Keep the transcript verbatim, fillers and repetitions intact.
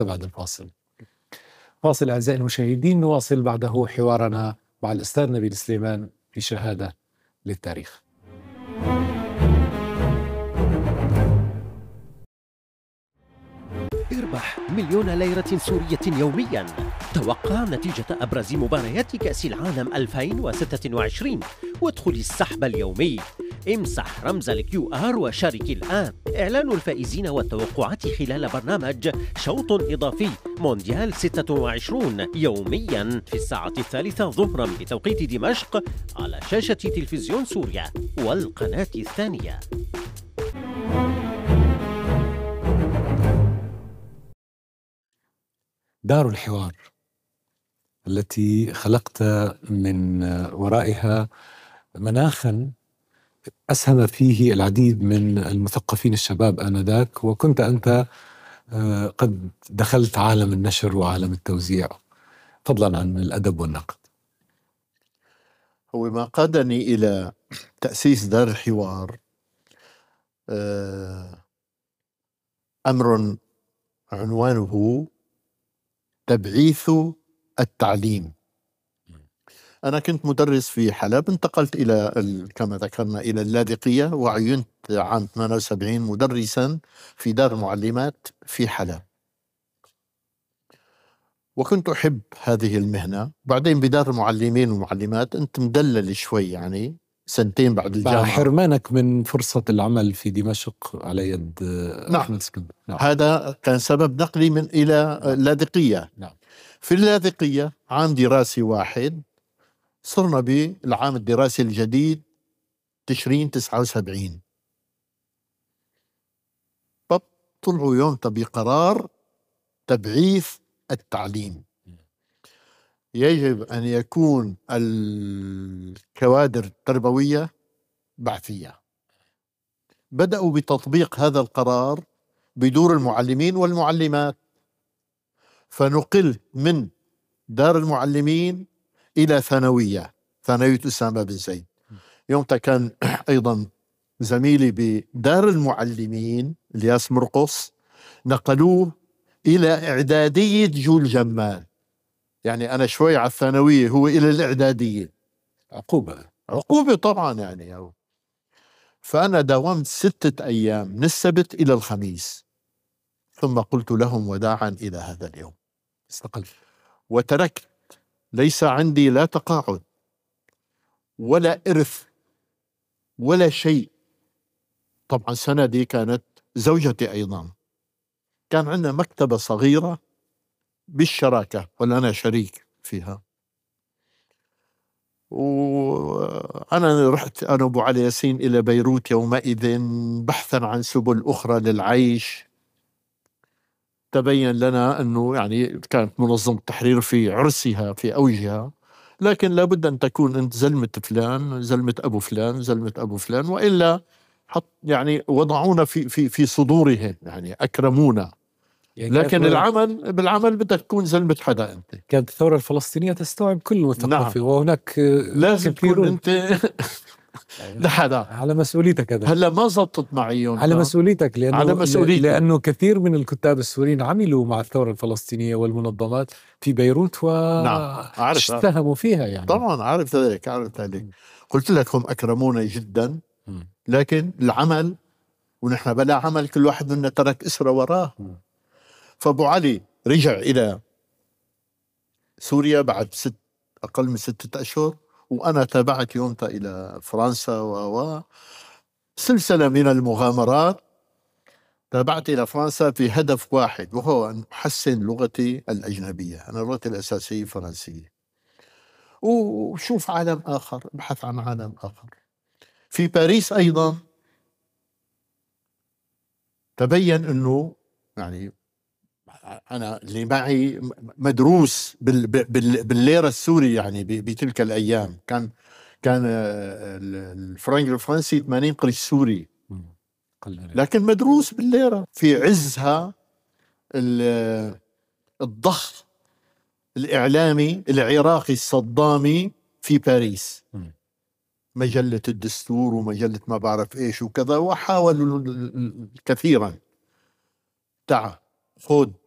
بعد الفاصل. فاصل أعزائي المشاهدين، نواصل بعده حوارنا مع الأستاذ نبيل سليمان في شهادة للتاريخ. اربح مليون ليرة سورية يوميا. توقع نتيجة أبرز مباريات كأس العالم ألفين وستة وعشرين وادخل السحب اليومي. امسح رمز الكيو آر وشارك الآن. إعلان الفائزين والتوقعات خلال برنامج شوط إضافي مونديال ستة وعشرين يوميا في الساعة الثالثة ظهرا بتوقيت دمشق على شاشة تلفزيون سوريا والقناة الثانية. دار الحوار التي خلقت من ورائها مناخا أسهم فيه العديد من المثقفين الشباب آنذاك، وكنت أنت قد دخلت عالم النشر وعالم التوزيع، فضلا عن الأدب والنقد. هو ما قادني إلى تأسيس دار الحوار أمر عنوانه تبعيث التعليم. أنا كنت مدرس في حلب، انتقلت إلى كما ذكرنا إلى اللاذقية، وعينت عام ثمانية وسبعين مدرسا في دار المعلمات في حلب، وكنت أحب هذه المهنة. بعدين بدار المعلمين والمعلمات أنت مدلل شوي، يعني سنتين بعد الجامعة، حرمانك من فرصة العمل في دمشق على يد نعم. نعم. هذا كان سبب نقلي من إلى اللاذقية. نعم. في اللاذقية عام دراسي واحد، صرنا بالعام الدراسي الجديد تشرين تسعة وسبعين، طلعوا يوم بقرار تبعيث التعليم. يجب أن يكون الكوادر التربوية بعثية. بدأوا بتطبيق هذا القرار بدور المعلمين والمعلمات، فنقل من دار المعلمين إلى ثانوية، ثانوية أسامة بن زيد. يومتها كان أيضا زميلي بدار المعلمين الياس مرقص، نقلوه إلى إعدادية جول جمال. يعني أنا شوي على الثانوية، هو إلى الإعدادية. عقوبة عقوبة طبعا يعني أو. فأنا داومت ستة أيام من السبت إلى الخميس، ثم قلت لهم وداعا إلى هذا اليوم، استقلت وتركت. ليس عندي لا تقاعد ولا إرث ولا شيء. طبعا سندي كانت زوجتي أيضا. كان عندنا مكتبة صغيرة بالشراكة وأنا شريك فيها، وأنا رحت أنا أبو علي ياسين إلى بيروت يومئذ بحثا عن سبل أخرى للعيش. تبين لنا أنه يعني كانت منظمة التحرير في عرسها في أوجها، لكن لابد أن تكون أنت زلمة فلان، زلمة أبو فلان، زلمة أبو فلان، وإلا حط يعني وضعونا في في في صدورهم، يعني أكرمونا. يعني لكن العمل بالعمل بدك تكون زلمة حدا أنت. كانت الثورة الفلسطينية تستوعب كل المثقف. نعم. وهناك لازم تكون أنت لحدا على مسؤوليتك. هذا هلا ما زبطت معي على مسؤوليتك، لأنه على مسؤوليتك. لأنه كثير من الكتاب السوريين عملوا مع الثورة الفلسطينية والمنظمات في بيروت واشتهموا نعم. فيها يعني. طبعا عارف ذلك عارف ذلك. قلت لك هم أكرمونا جدا، لكن العمل، ونحن بلا عمل كل واحد منا ترك أسرة وراه. فأبو علي رجع إلى سوريا بعد ست أقل من ستة أشهر، وأنا تابعت يومتها إلى فرنسا و سلسلة من المغامرات. تابعت إلى فرنسا في هدف واحد، وهو أن أحسن لغتي الأجنبية. أنا لغتي الأساسية فرنسية، وشوف عالم آخر، بحث عن عالم آخر. في باريس أيضا تبين أنه يعني أنا اللي معي مدروس بال بال بالليرة السوري، يعني بتلك الأيام كان كان الفرنك الفرنسي ثمانين قرش سوري، لكن مدروس بالليرة في عزها الضخ الإعلامي العراقي الصدامي في باريس، مجلة الدستور ومجلة ما بعرف إيش وكذا، وحاولوا كثيرا. تعا خذ